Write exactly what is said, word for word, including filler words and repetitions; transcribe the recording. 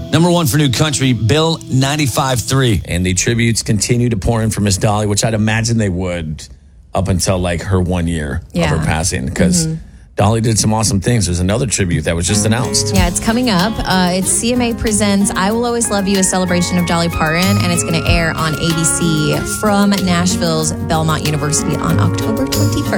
Number one for new country, Bill ninety-five three. And the tributes continue to pour in for Miss Dolly, which I'd imagine they would up until like her one year yeah. of her passing. Because mm-hmm. Dolly did some awesome things. There's another tribute that was just announced. Yeah, it's coming up. Uh, it's C M A Presents I Will Always Love You, a celebration of Dolly Parton. And it's going to air on A B C from Nashville's Belmont University on October twenty-first.